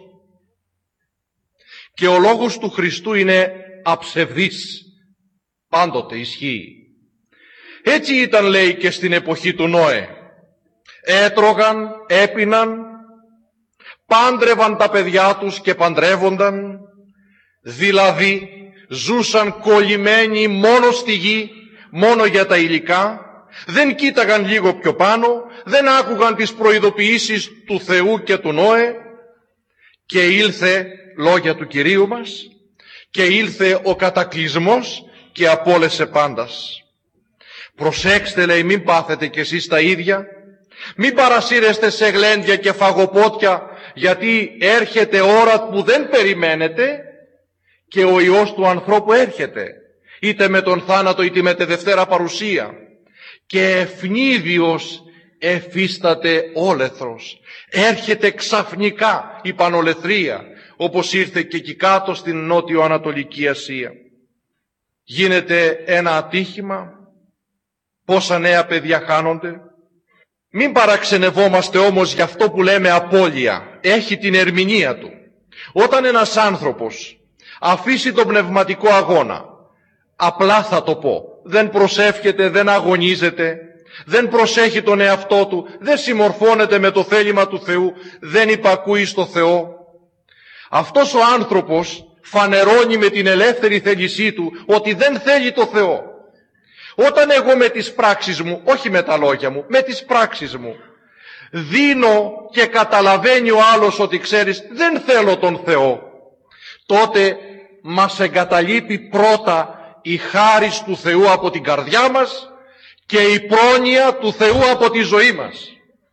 A: Και ο λόγος του Χριστού είναι αψευδής. Πάντοτε ισχύει. Έτσι ήταν, λέει, και στην εποχή του Νόε. Έτρωγαν, έπιναν, πάντρευαν τα παιδιά τους και παντρεύονταν, δηλαδή ζούσαν κολλημένοι μόνο στη γη, μόνο για τα υλικά, δεν κοίταγαν λίγο πιο πάνω, δεν άκουγαν τις προειδοποιήσεις του Θεού και του Νόε, και ήλθε, λόγια του Κυρίου μας, και ήλθε ο κατακλυσμός και απόλεσε πάντας. Προσέξτε, λέει, μην πάθετε κι εσείς τα ίδια, μην παρασύρεστε σε γλέντια και φαγοπότια, γιατί έρχεται ώρα που δεν περιμένετε και ο Υιός του ανθρώπου έρχεται. είτε με τον θάνατο είτε με τη Δευτέρα παρουσία, και ευνίδιος εφίσταται όλεθρος. Έρχεται ξαφνικά η πανολεθρία, όπως ήρθε και εκεί κάτω στην νότιο-ανατολική Ασία. Γίνεται ένα ατύχημα, πόσα νέα παιδιά χάνονται. Μην παραξενευόμαστε όμως για αυτό που λέμε απώλεια. Έχει την ερμηνεία του. Όταν ένας άνθρωπος αφήσει τον πνευματικό αγώνα, απλά θα το πω, δεν προσεύχεται, δεν αγωνίζεται, δεν προσέχει τον εαυτό του, δεν συμμορφώνεται με το θέλημα του Θεού, δεν υπακούει στο Θεό, αυτός ο άνθρωπος φανερώνει με την ελεύθερη θέλησή του ότι δεν θέλει το Θεό. Όταν εγώ με τις πράξεις μου, όχι με τα λόγια μου, με τις πράξεις μου, δίνω και καταλαβαίνει ο άλλος ότι ξέρεις δεν θέλω τον Θεό, τότε μας εγκαταλείπει πρώτα η χάρις του Θεού από την καρδιά μας και η πρόνοια του Θεού από τη ζωή μας.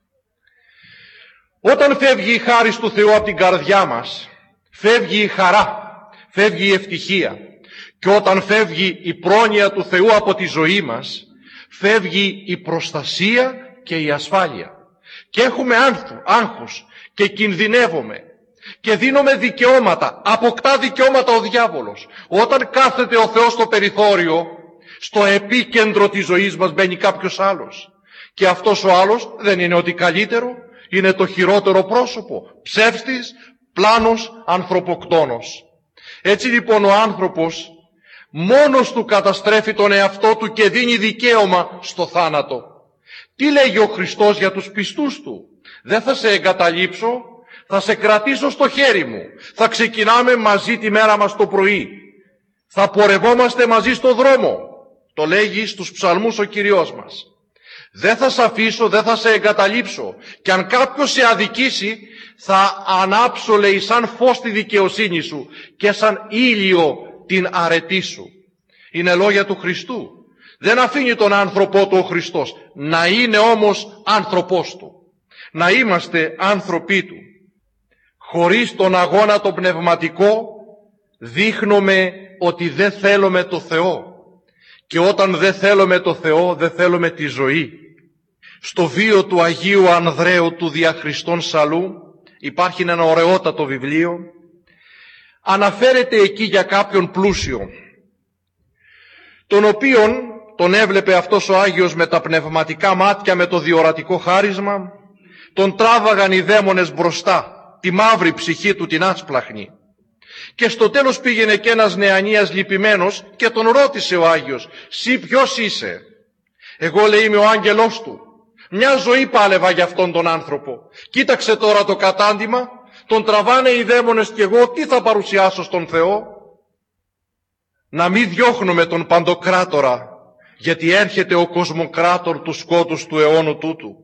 A: Όταν φεύγει η χάρις του Θεού από την καρδιά μας, φεύγει η χαρά, φεύγει η ευτυχία. Και όταν φεύγει η πρόνοια του Θεού από τη ζωή μας, φεύγει η προστασία και η ασφάλεια. Και έχουμε άγχος και κινδυνεύουμε και δίνουμε δικαιώματα, αποκτά δικαιώματα ο διάβολος. Όταν κάθεται ο Θεός στο περιθώριο, στο επίκεντρο της ζωής μας μπαίνει κάποιος άλλος. Και αυτός ο άλλος δεν είναι ότι καλύτερο, είναι το χειρότερο πρόσωπο, ψεύτης, πλάνος, ανθρωποκτόνος. Έτσι λοιπόν ο άνθρωπος μόνος του καταστρέφει τον εαυτό του και δίνει δικαίωμα στο θάνατο. Τι λέγει ο Χριστός για τους πιστούς του? Δεν θα σε εγκαταλείψω, θα σε κρατήσω στο χέρι μου. Θα ξεκινάμε μαζί τη μέρα μας το πρωί. Θα πορευόμαστε μαζί στο δρόμο. Το λέγει στους ψαλμούς ο Κυριός μας. Δεν θα σε αφήσω, δεν θα σε εγκαταλείψω. Και αν κάποιος σε αδικήσει, θα ανάψω, λέει, σαν φως τη δικαιοσύνη σου και σαν ήλιο την αρετή σου. Είναι λόγια του Χριστού. Δεν αφήνει τον άνθρωπό του ο Χριστός. Να είναι όμως άνθρωπός του. Να είμαστε άνθρωποι του. Χωρίς τον αγώνα τον πνευματικό δείχνουμε ότι δεν θέλουμε το Θεό. Και όταν δεν θέλουμε το Θεό, δεν θέλουμε τη ζωή. Στο βίο του Αγίου Ανδρέου του Διαχριστών Σαλού υπάρχει ένα ωραιότατο βιβλίο. Αναφέρεται εκεί για κάποιον πλούσιο, τον οποίον τον έβλεπε αυτός ο Άγιος με τα πνευματικά μάτια, με το διορατικό χάρισμα, τον τράβαγαν οι δαίμονες μπροστά, τη μαύρη ψυχή του την άσπλαχνη. Και στο τέλος πήγαινε και ένας νεανίας λυπημένος και τον ρώτησε ο Άγιος, «Συ ποιος είσαι?» «Εγώ», λέει, «είμαι ο άγγελός του. Μια ζωή πάλευα για αυτόν τον άνθρωπο. Κοίταξε τώρα το κατάντημα, τον τραβάνε οι δαίμονες και εγώ τι θα παρουσιάσω στον Θεό?» Να μην διώχνουμε τον Παντοκράτορα, γιατί έρχεται ο κοσμοκράτορ του σκότους του αιώνου τούτου.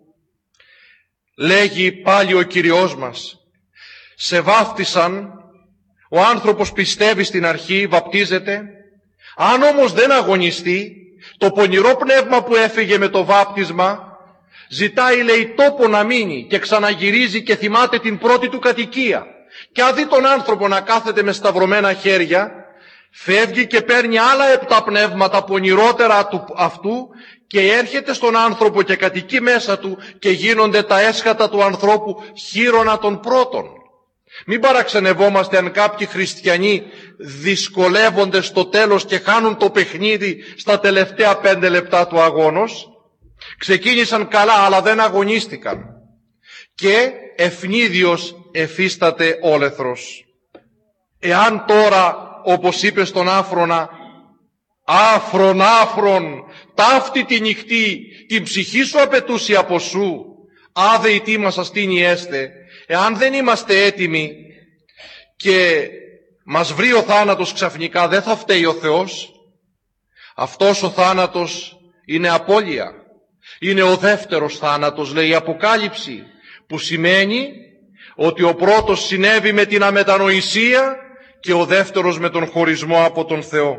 A: Λέγει πάλι ο Κυριός μας, σε βάφτισαν, ο άνθρωπος πιστεύει στην αρχή, βαπτίζεται. Αν όμως δεν αγωνιστεί, το πονηρό πνεύμα που έφυγε με το βάπτισμα ζητάει, λέει, τόπο να μείνει και ξαναγυρίζει και θυμάται την πρώτη του κατοικία. Και αν δει τον άνθρωπο να κάθεται με σταυρωμένα χέρια, φεύγει και παίρνει άλλα επτά πνεύματα πονηρότερα του αυτού και έρχεται στον άνθρωπο και κατοικεί μέσα του και γίνονται τα έσχατα του ανθρώπου χείρονα των πρώτων. Μην παραξενευόμαστε αν κάποιοι χριστιανοί δυσκολεύονται στο τέλος και χάνουν το παιχνίδι στα τελευταία πέντε λεπτά του αγώνος. Ξεκίνησαν καλά αλλά δεν αγωνίστηκαν. Και ευνίδιος εφίσταται όλεθρος. Εάν τώρα, όπως είπε στον Άφρονα, «Άφρον, άφρον, ταύτη τη νυχτή, την ψυχή σου απαιτούσε από σου, άδε η τίμα σας τίνη έστε». Εάν δεν είμαστε έτοιμοι και μας βρει ο θάνατος ξαφνικά, δεν θα φταίει ο Θεός. Αυτός ο θάνατος είναι απώλεια. Είναι ο δεύτερος θάνατος, λέει η Αποκάλυψη, που σημαίνει ότι ο πρώτος συνέβη με την αμετανοησία και ο δεύτερος με τον χωρισμό από τον Θεό.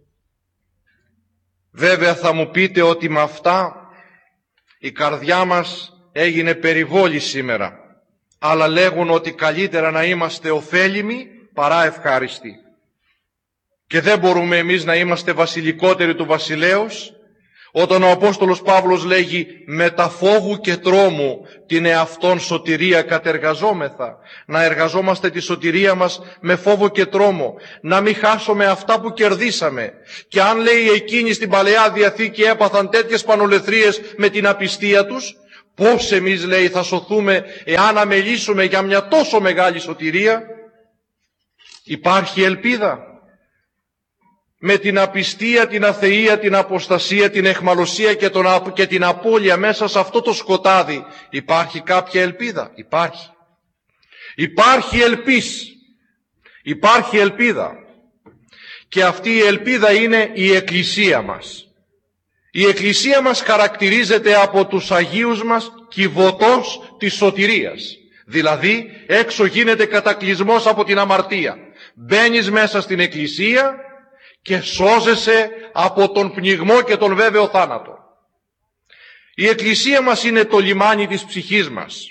A: Βέβαια θα μου πείτε ότι με αυτά η καρδιά μας έγινε περιβόλη σήμερα. Αλλά λέγουν ότι καλύτερα να είμαστε ωφέλιμοι παρά ευχάριστοι. Και δεν μπορούμε εμείς να είμαστε βασιλικότεροι του βασιλέως, όταν ο Απόστολος Παύλος λέγει «με τα φόβου και τρόμου την εαυτόν σωτηρία κατεργαζόμεθα». Να εργαζόμαστε τη σωτηρία μας με φόβο και τρόμο, να μην χάσουμε αυτά που κερδίσαμε. Και αν, λέει, εκείνοι στην Παλαιά Διαθήκη έπαθαν τέτοιες πανολεθρίες με την απιστία τους, πώς εμείς, λέει, θα σωθούμε εάν αμελήσουμε για μια τόσο μεγάλη σωτηρία? Υπάρχει ελπίδα? Με την απιστία, την αθεία, την αποστασία, την εχμαλωσία και, τον, και την απώλεια μέσα σε αυτό το σκοτάδι υπάρχει κάποια ελπίδα? Υπάρχει. Υπάρχει ελπίς. Υπάρχει ελπίδα. Και αυτή η ελπίδα είναι η Εκκλησία μας. Η Εκκλησία μας χαρακτηρίζεται από τους Αγίους μας κυβωτός της σωτηρίας. Δηλαδή έξω γίνεται κατακλυσμός από την αμαρτία. Μπαίνεις μέσα στην Εκκλησία και σώζεσαι από τον πνιγμό και τον βέβαιο θάνατο. Η Εκκλησία μας είναι το λιμάνι της ψυχής μας.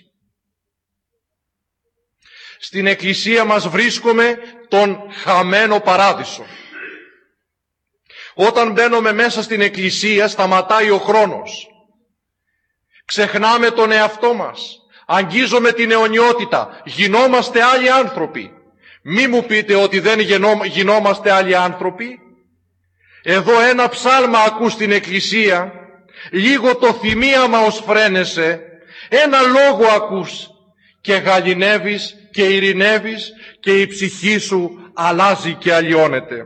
A: Στην Εκκλησία μας βρίσκουμε τον χαμένο παράδεισο. Όταν μπαίνουμε μέσα στην Εκκλησία σταματάει ο χρόνος. Ξεχνάμε τον εαυτό μας. Αγγίζουμε την αιωνιότητα. Γινόμαστε άλλοι άνθρωποι. Μη μου πείτε ότι δεν γινόμαστε άλλοι άνθρωποι. Εδώ ένα ψάλμα ακούς στην Εκκλησία, λίγο το θυμίαμα ως φρένεσαι, ένα λόγο ακούς και γαληνεύεις και ειρηνεύεις και η ψυχή σου αλλάζει και αλλοιώνεται.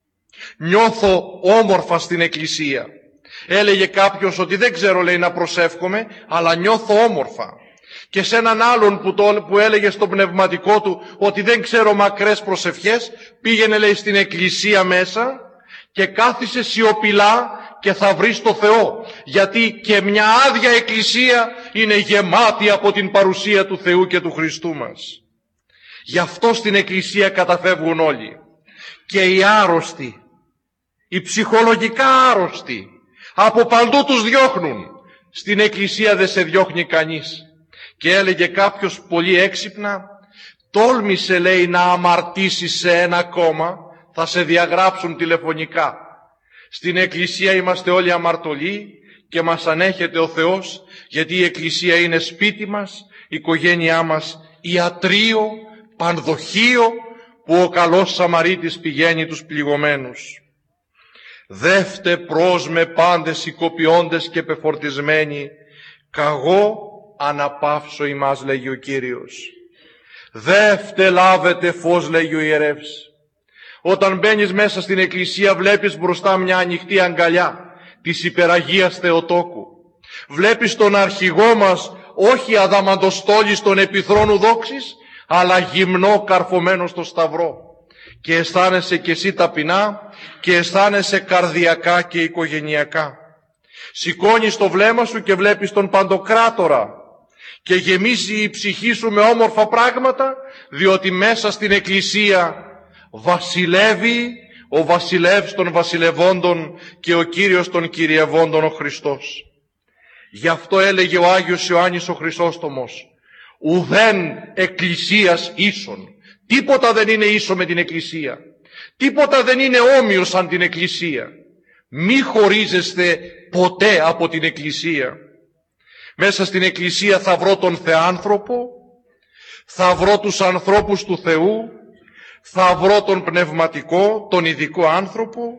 A: Νιώθω όμορφα στην Εκκλησία. Έλεγε κάποιος ότι δεν ξέρω, λέει, να προσεύχομαι, αλλά νιώθω όμορφα. Και σε έναν άλλον που, το, που έλεγε στο πνευματικό του ότι δεν ξέρω μακρές προσευχές, πήγαινε, λέει, στην Εκκλησία μέσα και κάθισε σιωπηλά και θα βρεις το Θεό. Γιατί και μια άδεια Εκκλησία είναι γεμάτη από την παρουσία του Θεού και του Χριστού μας. Γι' αυτό στην Εκκλησία καταφεύγουν όλοι. Και οι άρρωστοι, οι ψυχολογικά άρρωστοι, από παντού τους διώχνουν. Στην Εκκλησία δεν σε διώχνει κανείς. Και έλεγε κάποιος πολύ έξυπνα, τόλμησε, λέει, να αμαρτήσεις σε ένα κόμμα, θα σε διαγράψουν τηλεφωνικά. Στην Εκκλησία είμαστε όλοι αμαρτωλοί και μας ανέχεται ο Θεός, γιατί η Εκκλησία είναι σπίτι μας, η οικογένειά μας, ιατρείο, πανδοχείο, που ο καλός Σαμαρίτης πηγαίνει τους πληγωμένους. Δεύτε προς με πάντες οικοποιώντες και πεφορτισμένοι, καγώ αναπαύσω ημάς, λέγει ο Κύριος. Δεύτε λάβετε φως, λέγει ο ιερεύς. Όταν μπαίνεις μέσα στην Εκκλησία βλέπεις μπροστά μια ανοιχτή αγκαλιά της Υπεραγίας Θεοτόκου. Βλέπεις τον αρχηγό μας, όχι αδαμαντοστόλιστον επιθρόνου δόξης, αλλά γυμνό καρφωμένο στο σταυρό. Και αισθάνεσαι κι εσύ ταπεινά και αισθάνεσαι καρδιακά και οικογενειακά. Σηκώνεις το βλέμμα σου και βλέπεις τον Παντοκράτορα και γεμίζει η ψυχή σου με όμορφα πράγματα, διότι μέσα στην Εκκλησία βασιλεύει ο βασιλεύς των βασιλευόντων και ο Κύριος των κυριευόντων, ο Χριστός. Γι' αυτό έλεγε ο Άγιος Ιωάννης ο Χρυσόστομος, ουδέν εκκλησίας ίσον. Τίποτα δεν είναι ίσο με την Εκκλησία. Τίποτα δεν είναι όμοιο σαν την Εκκλησία. Μη χωρίζεστε ποτέ από την Εκκλησία. Μέσα στην Εκκλησία θα βρω τον Θεάνθρωπο, θα βρω τους ανθρώπους του Θεού, θα βρω τον πνευματικό, τον ειδικό άνθρωπο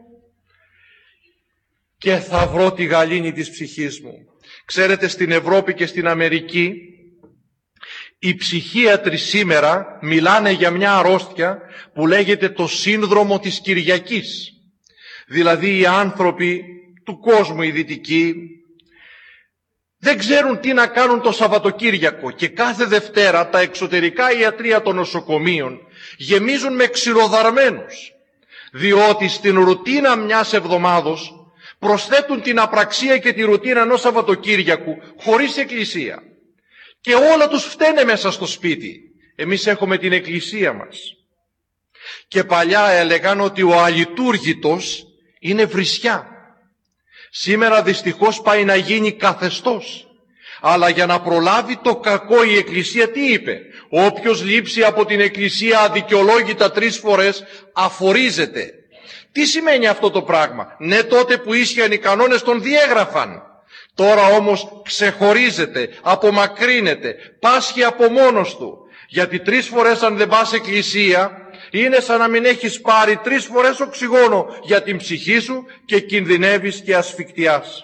A: και θα βρω τη γαλήνη της ψυχής μου. Ξέρετε, στην Ευρώπη και στην Αμερική οι ψυχίατροι σήμερα μιλάνε για μια αρρώστια που λέγεται το σύνδρομο της Κυριακής. Δηλαδή οι άνθρωποι του κόσμου, οι δυτικοί, δεν ξέρουν τι να κάνουν το Σαββατοκύριακο και κάθε Δευτέρα τα εξωτερικά ιατρεία των νοσοκομείων γεμίζουν με ξυλοδαρμένους, διότι στην ρουτίνα μιας εβδομάδος προσθέτουν την απραξία και τη ρουτίνα ενός Σαββατοκύριακου χωρίς εκκλησία. Και όλα τους φταίνε μέσα στο σπίτι. Εμείς έχουμε την εκκλησία μας. Και παλιά έλεγαν ότι ο αλειτούργητος είναι βρισιά. Σήμερα δυστυχώς πάει να γίνει καθεστώς. Αλλά για να προλάβει το κακό η Εκκλησία τι είπε? Όποιος λείψει από την Εκκλησία αδικαιολόγητα τρεις φορές αφορίζεται. Τι σημαίνει αυτό το πράγμα? Ναι, τότε που ίσχυαν οι κανόνες τον διέγραφαν. Τώρα όμως ξεχωρίζεται, απομακρύνεται, πάσχει από μόνος του. Γιατί τρεις φορές αν δεν πας εκκλησία, είναι σαν να μην έχεις πάρει τρεις φορές οξυγόνο για την ψυχή σου και κινδυνεύεις και ασφικτιάς.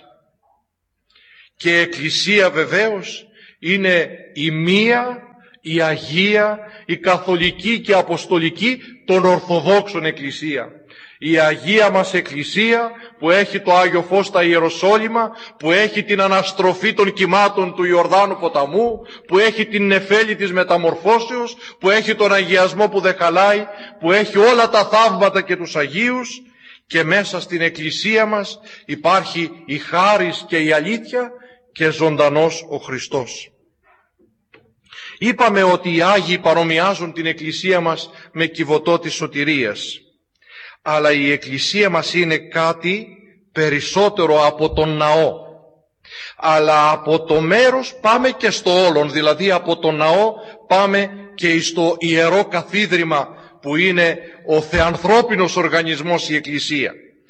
A: Και εκκλησία βεβαίως είναι η μία, η Αγία, η Καθολική και Αποστολική των Ορθοδόξων εκκλησία. Η Αγία μας εκκλησία που έχει το Άγιο Φως στα Ιεροσόλυμα, που έχει την αναστροφή των κυμάτων του Ιορδάνου ποταμού, που έχει την νεφέλη της μεταμορφώσεως, που έχει τον αγιασμό που δεν χαλάει, που έχει όλα τα θαύματα και τους Αγίους, και μέσα στην εκκλησία μας υπάρχει η χάρις και η αλήθεια και ζωντανός ο Χριστός. Είπαμε ότι οι Άγιοι παρομοιάζουν την εκκλησία μας με κιβωτό της σωτηρίας. Αλλά η εκκλησία μας είναι κάτι περισσότερο από τον ναό. Αλλά από το μέρος πάμε και στο όλον, δηλαδή από το ναό πάμε και στο ιερό καθίδρυμα που είναι ο θεανθρώπινος οργανισμός η εκκλησία.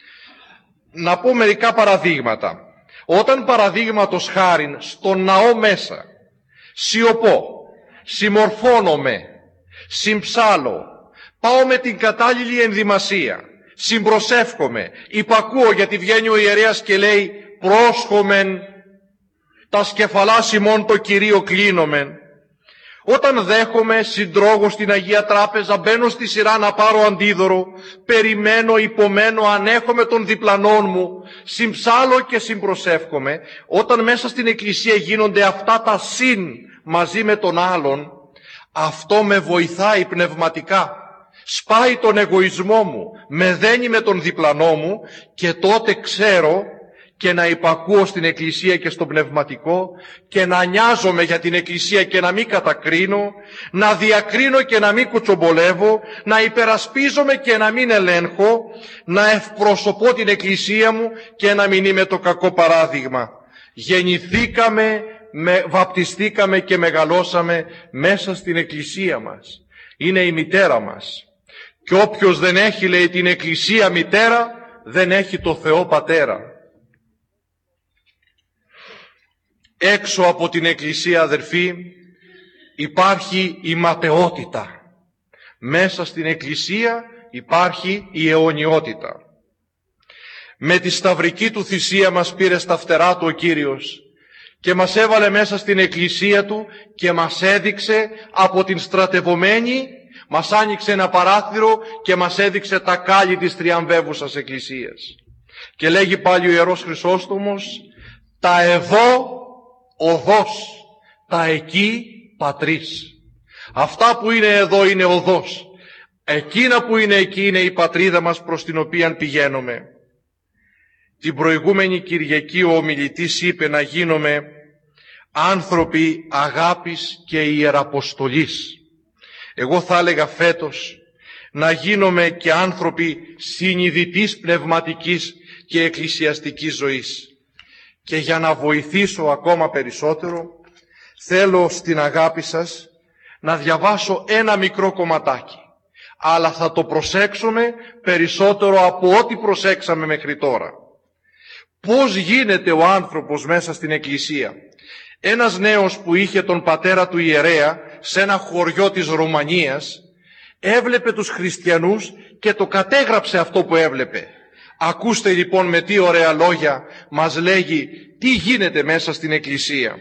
A: Να πω μερικά παραδείγματα. Όταν παραδείγματος χάριν στο ναό μέσα σιωπώ, συμμορφώνομαι, συμψάλω, πάω με την κατάλληλη ενδυμασία, συμπροσεύχομαι, υπακούω, γιατί βγαίνει ο ιερέας και λέει πρόσχομεν, τα σκεφαλάς ημών το Κυρίο κλείνομεν. Όταν δέχομαι, συντρώγω στην Αγία Τράπεζα, μπαίνω στη σειρά να πάρω αντίδωρο, περιμένω, υπομένω, ανέχομαι τον διπλανόν μου, συμψάλω και συμπροσεύχομαι. Όταν μέσα στην εκκλησία γίνονται αυτά τα συν μαζί με τον άλλον, αυτό με βοηθάει πνευματικά. Σπάει τον εγωισμό μου, με δένει με τον διπλανό μου και τότε ξέρω και να υπακούω στην εκκλησία και στο πνευματικό και να νοιάζομαι για την εκκλησία και να μην κατακρίνω, να διακρίνω και να μην κουτσομπολεύω, να υπερασπίζομαι και να μην ελέγχω, να ευπροσωπώ την εκκλησία μου και να μην είμαι το κακό παράδειγμα. Γεννηθήκαμε, με, βαπτιστήκαμε και μεγαλώσαμε μέσα στην εκκλησία μας. Είναι η μητέρα μας. Και όποιος δεν έχει, λέει, την εκκλησία μητέρα, δεν έχει το Θεό πατέρα. Έξω από την εκκλησία, αδερφοί, υπάρχει η ματαιότητα. Μέσα στην εκκλησία υπάρχει η αιωνιότητα. Με τη σταυρική του θυσία μας πήρε στα φτερά του ο Κύριος και μας έβαλε μέσα στην εκκλησία του και μας έδειξε από την στρατευωμένη, μας άνοιξε ένα παράθυρο και μας έδειξε τα κάλλη της τριαμβεύουσας εκκλησίας. Και λέγει πάλι ο Ιερός Χρυσόστομος, τα εδώ οδός, τα εκεί πατρίς. Αυτά που είναι εδώ είναι οδός. Εκείνα που είναι εκεί είναι η πατρίδα μας προς την οποία πηγαίνουμε. Την προηγούμενη Κυριακή ο ομιλητής είπε να γίνουμε άνθρωποι αγάπης και ιεραποστολής. Εγώ θα έλεγα φέτος να γίνουμε και άνθρωποι συνειδητής πνευματικής και εκκλησιαστικής ζωής. Και για να βοηθήσω ακόμα περισσότερο, θέλω στην αγάπη σας να διαβάσω ένα μικρό κομματάκι. Αλλά θα το προσέξουμε περισσότερο από ό,τι προσέξαμε μέχρι τώρα. Πώς γίνεται ο άνθρωπος μέσα στην εκκλησία. Ένας νέος που είχε τον πατέρα του ιερέα σε ένα χωριό της Ρουμανίας, έβλεπε τους χριστιανούς και το κατέγραψε αυτό που έβλεπε. Ακούστε λοιπόν με τι ωραία λόγια μας λέγει τι γίνεται μέσα στην εκκλησία.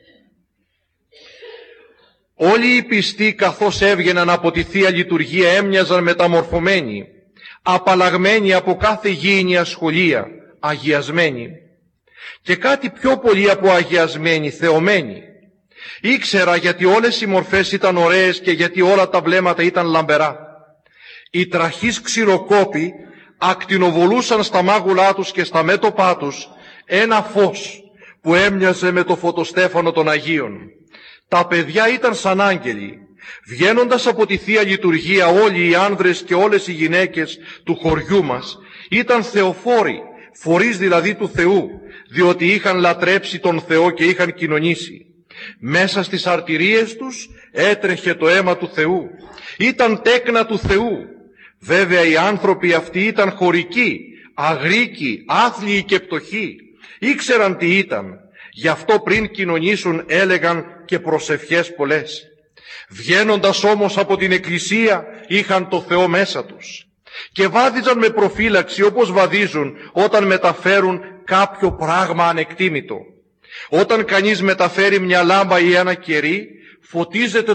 A: Όλοι οι πιστοί καθώς έβγαιναν από τη Θεία Λειτουργία έμοιαζαν μεταμορφωμένοι, απαλλαγμένοι από κάθε γήινη ασχολία, αγιασμένοι. Και κάτι πιο πολύ από αγιασμένοι, θεωμένοι. Ήξερα γιατί όλες οι μορφές ήταν ωραίες και γιατί όλα τα βλέμματα ήταν λαμπερά. Οι τραχείς ξηροκόποι ακτινοβολούσαν στα μάγουλά τους και στα μέτωπά τους ένα φως που έμοιαζε με το φωτοστέφανο των Αγίων. Τα παιδιά ήταν σαν άγγελοι. Βγαίνοντας από τη Θεία Λειτουργία όλοι οι άνδρες και όλες οι γυναίκες του χωριού μας ήταν θεοφόροι, φορείς δηλαδή του Θεού, διότι είχαν λατρέψει τον Θεό και είχαν κοινωνήσει. Μέσα στις αρτηρίες τους έτρεχε το αίμα του Θεού. Ήταν τέκνα του Θεού. Βέβαια οι άνθρωποι αυτοί ήταν χωρικοί, αγρίκοι, άθλιοι και πτωχοί. Ήξεραν τι ήταν, γι' αυτό πριν κοινωνήσουν έλεγαν και προσευχές πολλές. Βγαίνοντας όμως από την εκκλησία είχαν το Θεό μέσα τους και βάδιζαν με προφύλαξη όπως βαδίζουν όταν μεταφέρουν κάποιο πράγμα ανεκτήμητο. Όταν κανείς μεταφέρει μια λάμπα ή ένα κερί, φωτίζεται